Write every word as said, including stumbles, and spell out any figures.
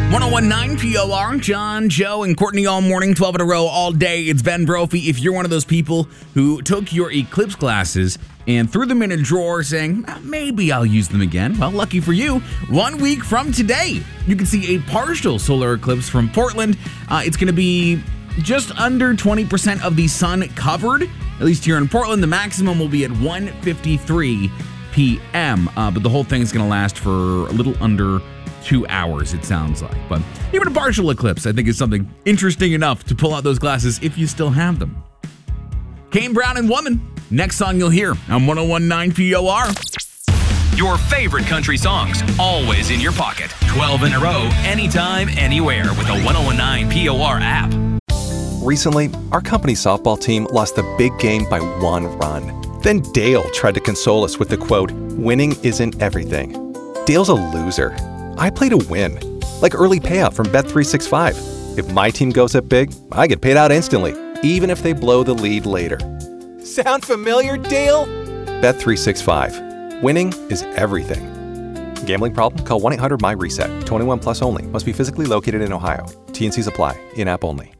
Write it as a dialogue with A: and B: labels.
A: one oh one point nine P O R, John, Joe, and Courtney all morning, twelve in a row, all day. It's Ben Brophy. If you're one of those people who took your eclipse glasses and threw them in a drawer saying, maybe I'll use them again, well, lucky for you, one week from today, you can see a partial solar eclipse from Portland. Uh, it's going to be just under twenty percent of the sun covered, at least here in Portland. The maximum will be at one fifty-three p.m., uh, but the whole thing is going to last for a little under two hours, it sounds like. But even a partial eclipse, I think, is something interesting enough to pull out those glasses if you still have them. Kane Brown and Woman, next song you'll hear on one oh one point nine P O R.
B: Your favorite country songs, always in your pocket. twelve in a row, anytime, anywhere with the one oh one nine P O R app.
C: Recently, our company softball team lost the big game by one run. Then Dale tried to console us with the quote, "Winning isn't everything." Dale's a loser. I play to win, like early payout from Bet three sixty-five. If my team goes up big, I get paid out instantly, even if they blow the lead later. Sound familiar, Dale? Bet three sixty-five. Winning is everything. Gambling problem? Call one eight hundred M Y RESET. twenty-one plus only. Must be physically located in Ohio. T and C's apply. In-app only.